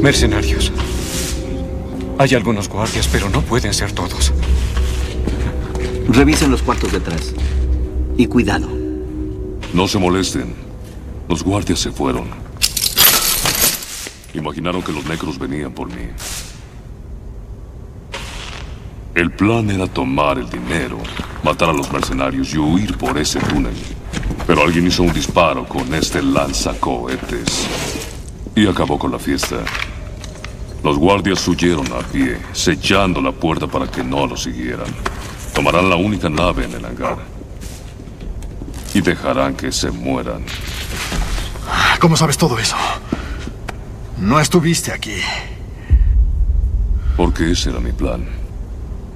Mercenarios. Hay algunos guardias, pero no pueden ser todos. Revisen los cuartos detrás. Y cuidado. No se molesten. Los guardias se fueron. Imaginaron que los necros venían por mí. El plan era tomar el dinero, matar a los mercenarios y huir por ese túnel. Pero alguien hizo un disparo con este lanzacohetes y acabó con la fiesta. Los guardias huyeron a pie, sellando la puerta para que no los siguieran. Tomarán la única nave en el hangar y dejarán que se mueran. ¿Cómo sabes todo eso? No estuviste aquí. Porque ese era mi plan.